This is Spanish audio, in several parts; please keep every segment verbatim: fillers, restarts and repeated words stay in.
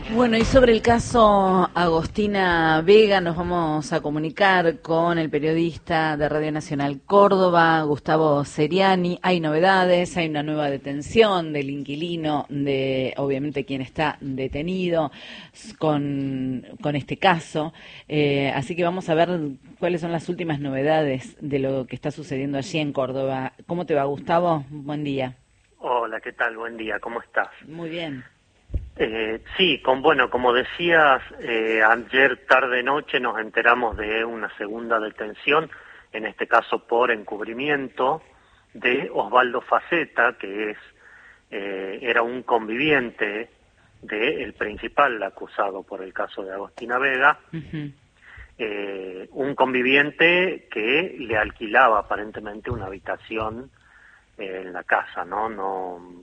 Bueno, y sobre el caso Agostina Vega nos vamos a comunicar con el periodista de Radio Nacional Córdoba, Gustavo Seriani. Hay novedades, hay una nueva detención del inquilino, de obviamente quien está detenido con, con este caso. Eh, así que vamos a ver cuáles son las últimas novedades de lo que está sucediendo allí en Córdoba. ¿Cómo te va, Gustavo? Buen día. Hola, ¿qué tal? Buen día, ¿cómo estás? Muy bien. Eh, sí, con, bueno, como decías, eh, ayer tarde-noche nos enteramos de una segunda detención, en este caso por encubrimiento, de Osvaldo Faceta, que es eh, era un conviviente del principal acusado por el caso de Agostina Vega, Uh-huh. eh, un conviviente que le alquilaba aparentemente una habitación eh, en la casa, ¿no? No...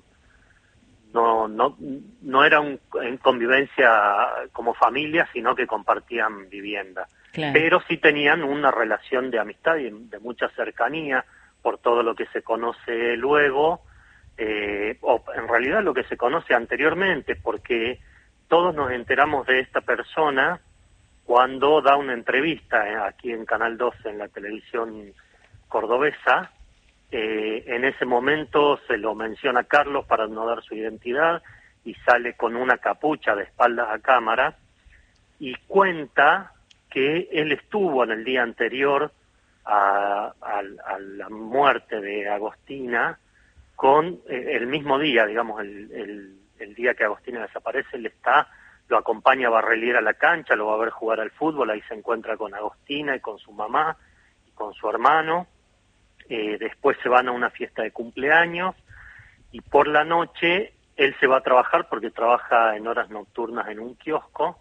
No, no, no era un, en convivencia como familia, sino que compartían vivienda. Claro. Pero sí tenían una relación de amistad y de mucha cercanía, por todo lo que se conoce luego, eh, o en realidad lo que se conoce anteriormente, porque todos nos enteramos de esta persona cuando da una entrevista eh, aquí en Canal doce, en la televisión cordobesa. Eh, en ese momento se lo menciona Carlos para no dar su identidad y sale con una capucha de espaldas a cámara y cuenta que él estuvo en el día anterior a, a, a la muerte de Agostina con eh, el mismo día, digamos, el, el, el día que Agostina desaparece, él está, lo acompaña a Barrelier a la cancha, lo va a ver jugar al fútbol, ahí se encuentra con Agostina y con su mamá y con su hermano. Eh, después se van a una fiesta de cumpleaños y por la noche él se va a trabajar porque trabaja en horas nocturnas en un kiosco.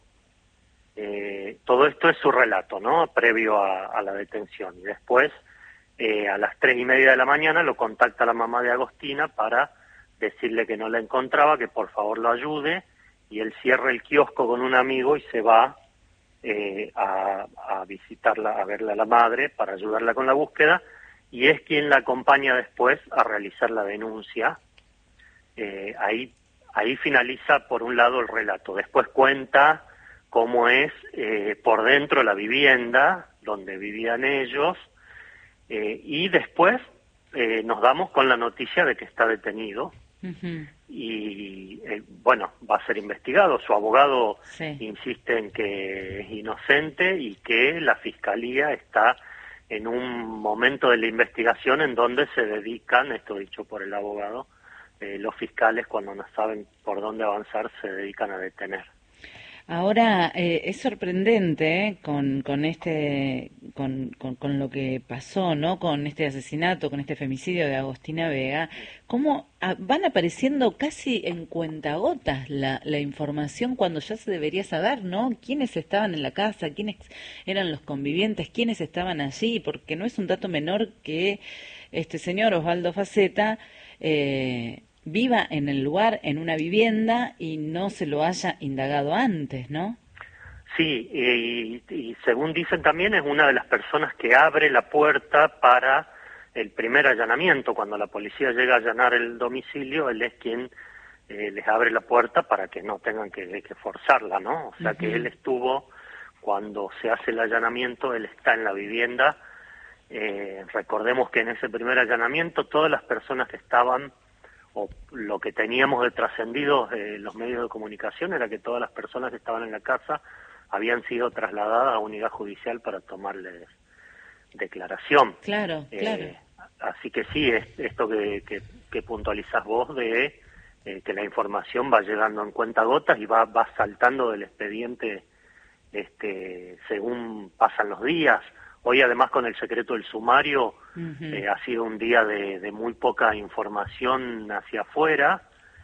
Eh, todo esto es su relato, ¿no? Previo a, a la detención. Y después, eh, a las tres y media de la mañana, lo contacta la mamá de Agostina para decirle que no la encontraba, que por favor lo ayude, y él cierra el kiosco con un amigo y se va eh, a, a visitarla, a verla a la madre para ayudarla con la búsqueda, y es quien la acompaña después a realizar la denuncia. Eh, ahí, ahí finaliza por un lado el relato. Después cuenta cómo es eh, por dentro la vivienda donde vivían ellos, eh, y después eh, nos damos con la noticia de que está detenido. Uh-huh. Y eh, bueno, va a ser investigado. Su abogado Sí. insiste en que es inocente y que la fiscalía está en un momento de la investigación en donde se dedican, esto dicho por el abogado, eh, los fiscales cuando no saben por dónde avanzar se dedican a detener. Ahora eh, es sorprendente ¿eh? con con este con, con, con lo que pasó, ¿no? Con este asesinato, con este femicidio de Agostina Vega, cómo a, van apareciendo casi en cuentagotas la, la información cuando ya se debería saber, ¿no? Quiénes estaban en la casa, quiénes eran los convivientes, quiénes estaban allí, porque no es un dato menor que este señor Osvaldo Faceta eh, viva en el lugar, en una vivienda, y no se lo haya indagado antes, ¿no? Sí, y, y según dicen también es una de las personas que abre la puerta para el primer allanamiento. Cuando la policía llega a allanar el domicilio, él es quien eh, les abre la puerta para que no tengan que, que forzarla, ¿no? O sea, uh-huh. que él estuvo, cuando se hace el allanamiento, él está en la vivienda. Eh, recordemos que en ese primer allanamiento todas las personas que estaban, o lo que teníamos de trascendido en eh, los medios de comunicación, era que todas las personas que estaban en la casa habían sido trasladadas a unidad judicial para tomarles declaración. Claro, eh, claro. Así que sí, es esto que, que, que puntualizás vos de eh, que la información va llegando en cuentagotas y va, va saltando del expediente este, según pasan los días. Hoy además con el secreto del sumario uh-huh. eh, ha sido un día de, de muy poca información hacia afuera.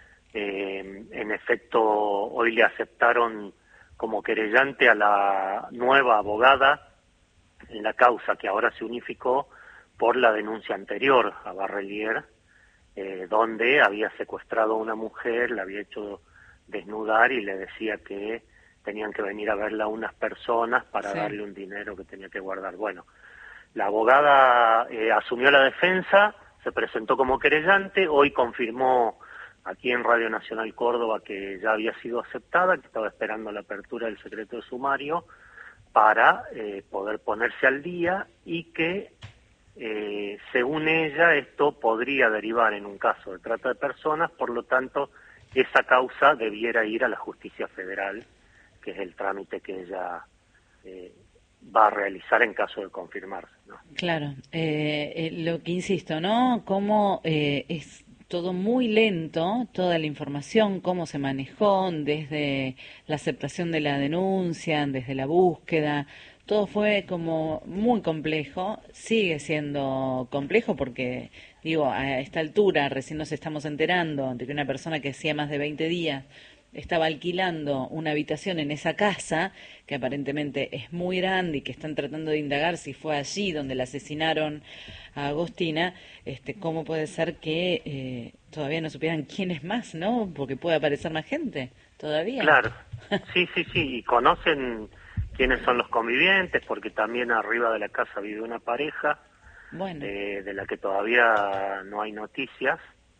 Eh, en efecto, hoy le aceptaron como querellante a la nueva abogada en la causa que ahora se unificó por la denuncia anterior a Barrelier, eh, donde había secuestrado a una mujer, la había hecho desnudar y le decía que tenían que venir a verla unas personas para sí. darle un dinero que tenía que guardar. Bueno, la abogada eh, asumió la defensa, se presentó como querellante, hoy confirmó aquí en Radio Nacional Córdoba, que ya había sido aceptada, que estaba esperando la apertura del secreto de sumario para eh, poder ponerse al día y que, eh, según ella, esto podría derivar en un caso de trata de personas, por lo tanto, esa causa debiera ir a la Justicia Federal, que es el trámite que ella eh, va a realizar en caso de confirmarse, ¿no? Claro, eh, eh, lo que insisto, ¿no? Cómo eh, es todo muy lento, toda la información, cómo se manejó desde la aceptación de la denuncia, desde la búsqueda, todo fue como muy complejo, sigue siendo complejo porque, digo, a esta altura recién nos estamos enterando de que una persona que hacía más de veinte días estaba alquilando una habitación en esa casa, que aparentemente es muy grande y que están tratando de indagar si fue allí donde la asesinaron a Agostina. Este, ¿cómo puede ser que eh, todavía no supieran quién es más, no? Porque puede aparecer más gente todavía. Claro, sí, sí, sí, y conocen quiénes son los convivientes, porque también arriba de la casa vive una pareja, bueno. eh, de la que todavía no hay noticias.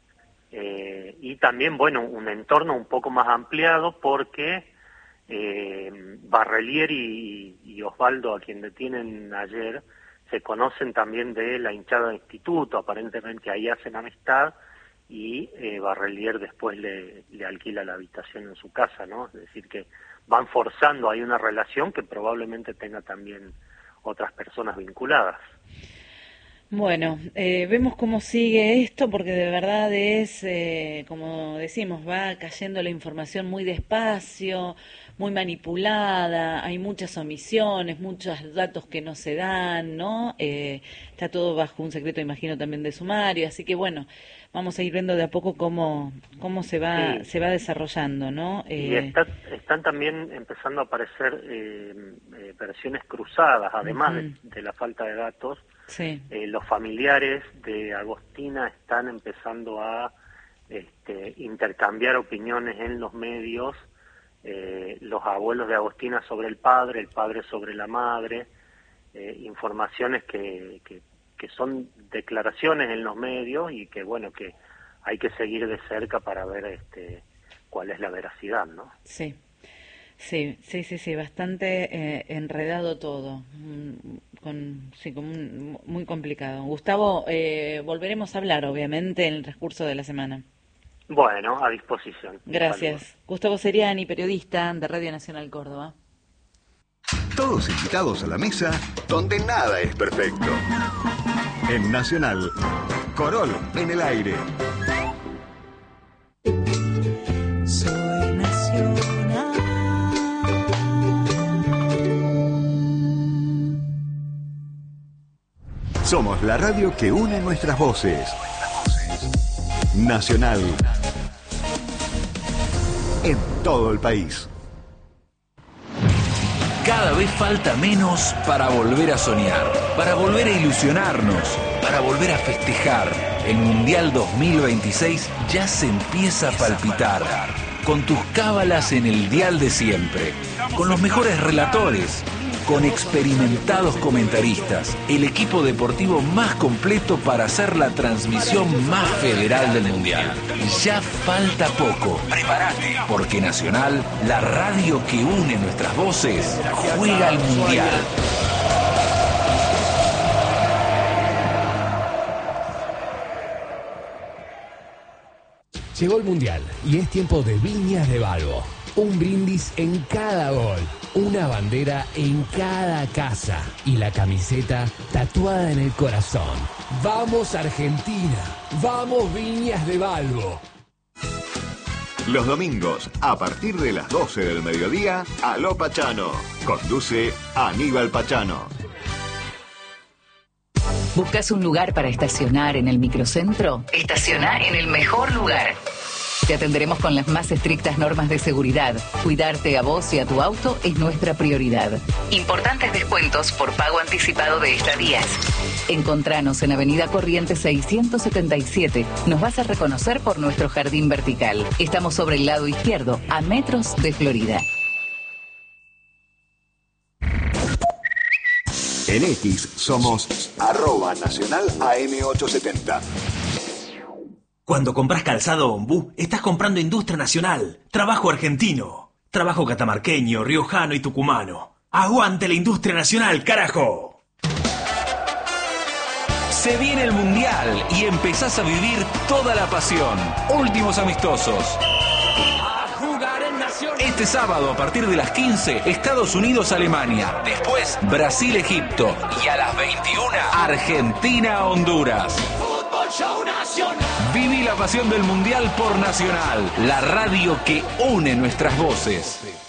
Eh, y también, bueno, un entorno un poco más ampliado porque eh, Barrelier y, y Osvaldo, a quien detienen ayer, se conocen también de la hinchada de instituto, aparentemente ahí hacen amistad y eh, Barrelier después le, le alquila la habitación en su casa, ¿no? Es decir, que van forzando ahí una relación que probablemente tenga también otras personas vinculadas. Bueno, eh, vemos cómo sigue esto porque de verdad es, eh, como decimos, va cayendo la información muy despacio, muy manipulada, hay muchas omisiones, muchos datos que no se dan, ¿no? Eh, está todo bajo un secreto, imagino, también de sumario, así que bueno, vamos a ir viendo de a poco cómo cómo se va Sí. se va desarrollando, ¿no? Eh, y está, están también empezando a aparecer eh, eh, versiones cruzadas, además uh-huh. de, de la falta de datos. Sí. Eh, los familiares de Agostina están empezando a este, intercambiar opiniones en los medios, eh, los abuelos de Agostina sobre el padre, el padre sobre la madre, eh, informaciones que, que, que son declaraciones en los medios y que, bueno, que hay que seguir de cerca para ver este, cuál es la veracidad, ¿no? Sí. Sí, sí, sí, sí, bastante eh, enredado todo, con, sí, con un, muy complicado. Gustavo, eh, volveremos a hablar, obviamente, en el transcurso de la semana. Bueno, a disposición. Gracias. Saludos. Gustavo Seriani, periodista de Radio Nacional Córdoba. Todos invitados a la mesa donde nada es perfecto. En Nacional, Corol en el aire. Soy Nacional. Somos la radio que une nuestras voces. Nacional. En todo el país. Cada vez falta menos para volver a soñar, para volver a ilusionarnos, para volver a festejar. El Mundial dos mil veintiséis ya se empieza a palpitar. Con tus cábalas en el dial de siempre. Con los mejores relatores. Con experimentados comentaristas, el equipo deportivo más completo para hacer la transmisión más federal del Mundial. Ya falta poco. Prepárate, porque Nacional, la radio que une nuestras voces, juega al Mundial. Llegó el Mundial y es tiempo de Viñas de Balbo. Un brindis en cada gol, una bandera en cada casa y la camiseta tatuada en el corazón. ¡Vamos Argentina! ¡Vamos Viñas de Balbo! Los domingos, a partir de las doce del mediodía, Aló Pachano. Conduce Aníbal Pachano. ¿Buscas un lugar para estacionar en el microcentro? Estaciona en el mejor lugar. Te atenderemos con las más estrictas normas de seguridad. Cuidarte a vos y a tu auto es nuestra prioridad. Importantes descuentos por pago anticipado de estadías. Encontranos en Avenida Corrientes seiscientos setenta y siete. Nos vas a reconocer por nuestro jardín vertical. Estamos sobre el lado izquierdo, a metros de Florida. En X somos arroba nacional A M ochocientos setenta. Cuando compras calzado Ombú, estás comprando industria nacional, trabajo argentino, trabajo catamarqueño, riojano y tucumano. ¡Aguante la industria nacional, carajo! Se viene el Mundial y empezás a vivir toda la pasión. Últimos amistosos. Este sábado a partir de las quince, Estados Unidos-Alemania. Después, Brasil-Egipto. Y a las veintiuna, Argentina-Honduras. Viví la pasión del Mundial por Nacional, la radio que une nuestras voces.